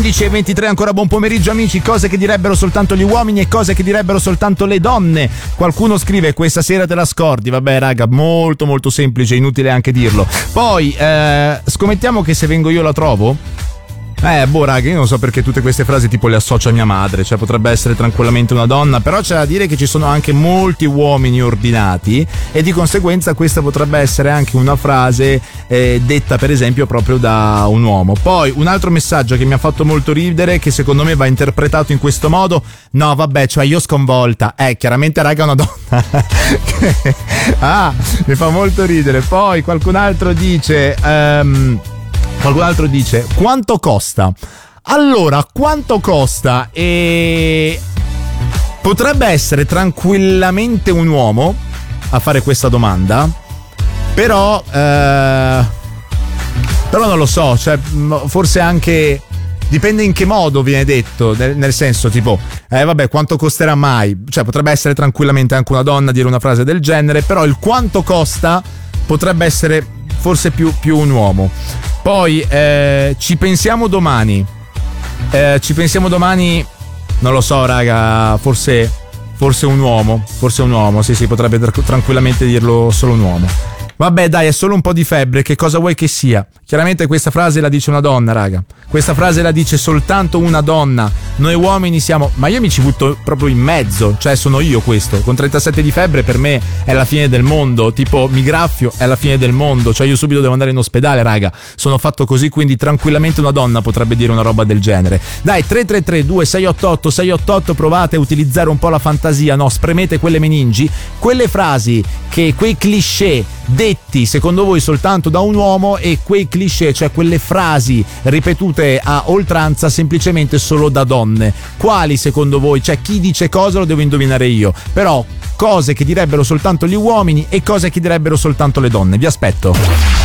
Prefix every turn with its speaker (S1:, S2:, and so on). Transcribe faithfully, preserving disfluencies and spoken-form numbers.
S1: undici e ventitré, ancora buon pomeriggio amici. Cose che direbbero soltanto gli uomini e cose che direbbero soltanto le donne. Qualcuno scrive: questa sera te la scordi. Vabbè raga, molto molto semplice, inutile anche dirlo. Poi eh, scommettiamo che se vengo io la trovo. Eh, boh, raga, io non so perché tutte queste frasi tipo le associo a mia madre, cioè potrebbe essere tranquillamente una donna, però c'è da dire che ci sono anche molti uomini ordinati e di conseguenza questa potrebbe essere anche una frase eh, detta per esempio proprio da un uomo. Poi un altro messaggio che mi ha fatto molto ridere, che secondo me va interpretato in questo modo: no vabbè, cioè io sconvolta, eh, chiaramente raga è una donna. Ah, mi fa molto ridere. Poi qualcun altro dice... Um, Qualcun altro dice: quanto costa? Allora, quanto costa? E potrebbe essere tranquillamente un uomo a fare questa domanda, però eh, però non lo so, cioè forse anche dipende in che modo viene detto, nel, nel senso tipo eh vabbè, quanto costerà mai? Cioè potrebbe essere tranquillamente anche una donna a dire una frase del genere, però il quanto costa potrebbe essere forse più, più un uomo. Poi eh, ci pensiamo domani. Eh, ci pensiamo domani. Non lo so, raga. Forse, forse un uomo. Forse un uomo. Sì, sì, potrebbe tr- tranquillamente dirlo solo un uomo. Vabbè, dai, è solo un po' di febbre. Che cosa vuoi che sia? Chiaramente questa frase la dice una donna, raga. Questa frase la dice soltanto una donna. Noi uomini siamo... Ma io mi ci butto proprio in mezzo. Cioè sono io questo. Con trentasette di febbre per me è la fine del mondo. Tipo mi graffio è la fine del mondo. Cioè io subito devo andare in ospedale, raga. Sono fatto così, quindi tranquillamente una donna potrebbe dire una roba del genere. Dai, tre tre tre due sei otto otto sei otto otto, provate a utilizzare un po' la fantasia, no? Spremete quelle meningi. Quelle frasi, che quei cliché detti secondo voi soltanto da un uomo, e quei cliché, cioè quelle frasi ripetute a oltranza semplicemente solo da donne. Quali secondo voi? Cioè chi dice cosa lo devo indovinare io, però cose che direbbero soltanto gli uomini e cose che direbbero soltanto le donne. Vi aspetto.